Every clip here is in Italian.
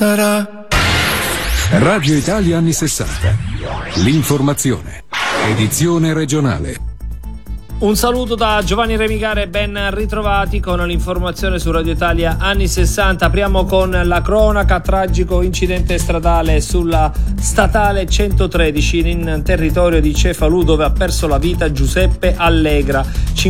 Radio Italia anni 60. L'informazione. Edizione regionale. Un saluto da Giovanni Remigare, ben ritrovati con l'informazione su Radio Italia anni 60. Apriamo con la cronaca: tragico incidente stradale sulla statale 113 in territorio di Cefalù, dove ha perso la vita Giuseppe Allegra,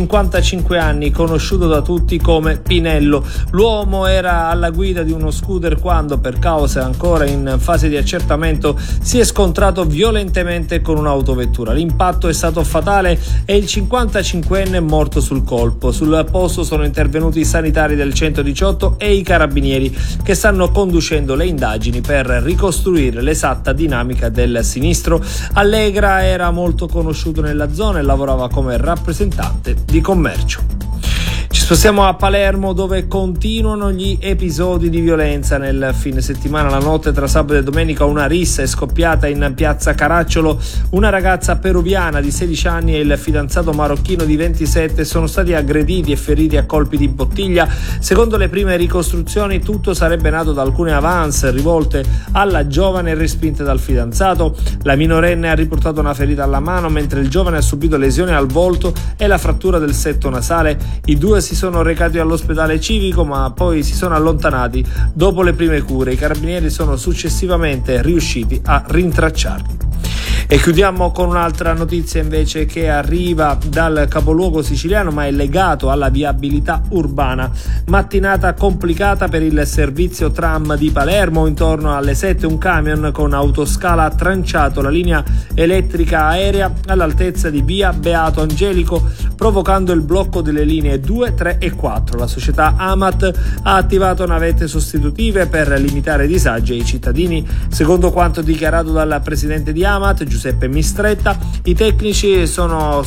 55 anni, conosciuto da tutti come Pinello. L'uomo era alla guida di uno scooter quando, per cause ancora in fase di accertamento, si è scontrato violentemente con un'autovettura. L'impatto è stato fatale e il 55enne è morto sul colpo. Sul posto sono intervenuti i sanitari del 118 e i carabinieri, che stanno conducendo le indagini per ricostruire l'esatta dinamica del sinistro. Allegra era molto conosciuto nella zona e lavorava come rappresentante di commercio. Ci spostiamo a Palermo, dove continuano gli episodi di violenza. Nel fine settimana, la notte tra sabato e domenica, una rissa è scoppiata in piazza Caracciolo. Una ragazza peruviana di 16 anni e il fidanzato marocchino di 27 sono stati aggrediti e feriti a colpi di bottiglia. Secondo le prime ricostruzioni, tutto sarebbe nato da alcune avance rivolte alla giovane e respinte dal fidanzato. La minorenne ha riportato una ferita alla mano, mentre il giovane ha subito lesioni al volto e la frattura del setto nasale. I due si sono recati all'ospedale civico, ma poi si sono allontanati dopo le prime cure. I carabinieri sono successivamente riusciti a rintracciarli. E chiudiamo con un'altra notizia invece, che arriva dal capoluogo siciliano ma è legato alla viabilità urbana. Mattinata complicata per il servizio tram di Palermo. Intorno alle 7 un camion con autoscala ha tranciato la linea elettrica aerea all'altezza di via Beato Angelico, provocando il blocco delle linee 2, 3 e 4. La società Amat ha attivato navette sostitutive per limitare i disagi ai cittadini. Secondo quanto dichiarato dal presidente di Amat, Giuseppe Mistretta, i tecnici sono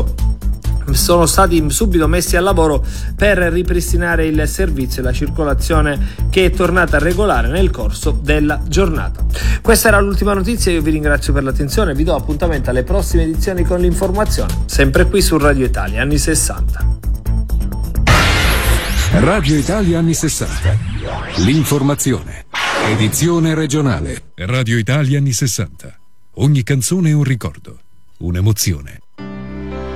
stati subito messi al lavoro per ripristinare il servizio e la circolazione, che è tornata regolare nel corso della giornata. Questa era l'ultima notizia, io vi ringrazio per l'attenzione e vi do appuntamento alle prossime edizioni con l'informazione, sempre qui su Radio Italia anni 60. Radio Italia anni 60. L'informazione. Edizione regionale. Radio Italia anni 60. Ogni canzone è un ricordo, un'emozione.